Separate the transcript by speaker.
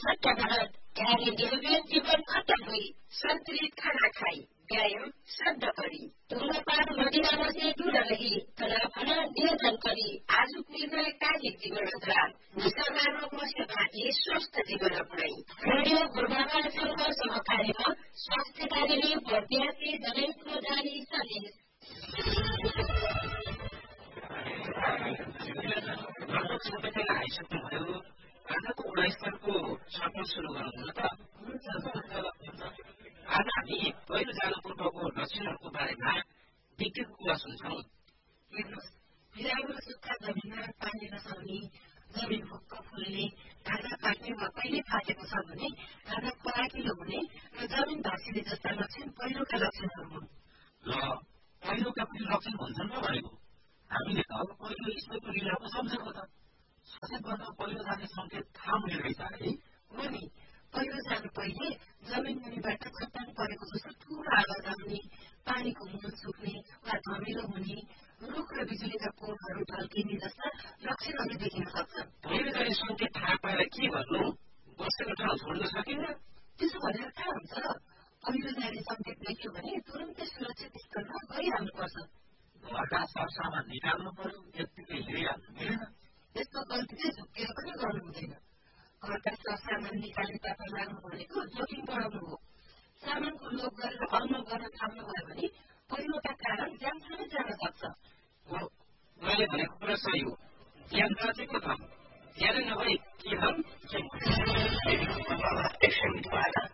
Speaker 1: खट्टा भारत क्यारे डेलिभेन जीवन खट्टा हुई सन्तुलित खाना खाई व्यायाम श्रद्धा करी धूम्रपान मदिरामा से दूर रही तनाव नियन्त्रण करी आजुक निर्णय कार्य जीवन निशामा रोगमा से भागी स्वस्थ जीवन अपनाई रेडियो पूर्वाधार संघ सहकार्यमा स्वास्थ्य कार्यालय बर्दियाके जनैको जारी सन्देश
Speaker 2: आइसक्नुभयो आजको गुणस्तरको सफल सुरु गरौँ न त आज हामी पहिलो जानु पूर्वको लक्षणहरूको बारेमा विज्ञको कुरा सुन्छौँ।
Speaker 3: हेर्नुहोस्, बिरालो र सुक्खा जमिनमा पानी नसर्ने, जमिन भुक्क फुल्ने, ढाका पाक्ने वा कहिले फाटेको छ भने ढाका पराकिलो हुने र जमिन भाँसिने जस्ता लक्षण पहिरोका लक्षणहरू हुन्।
Speaker 2: ल पहिरोका पनि लक्षण हुन्छन् र भनेको हामीले त अब पहिलो ईश्वरको लीलाको सम्झेको त सबैभन्दा पहिलो जाने सङ्केत थाहा हुने रहेछ है।
Speaker 3: हो नि, पहिरो जानु पहिले जमिन मुनिबाट चट्टान परेको जस्तो ठूलो आवाज आउने, पानीको मुहान सुक्ने वा धमिलो हुने, रुख र बिजुलीका पोलहरू ढल्किने जस्ता लक्षणहरू देखिन सक्छन्।
Speaker 2: पहिलो जाने सङ्केत थाहा पाएर के गर्नु? बसेको ठाउँ छोड्न सकिन्न?
Speaker 3: त्यसो भनेर थाहा हुन्छ। पहिरो जाने सङ्केत देख्यो भने तुरन्तै सुरक्षित स्थलमा गइहाल्नुपर्छ।
Speaker 2: घरका सरसामान निकाल्नु पर्यो, यत्तिकै हिँडिहाल्नु मिलेन।
Speaker 3: यस्तो गल्ती चाहिँ झुक्केर पनि गर्नु हुँदैन। घरका सरसामान निकाल्ने तपाईँ लाग्नु भनेको जोखिम बढाउनु हो। सामानको लोभ गरेर अमल गर्न थाल्नु भयो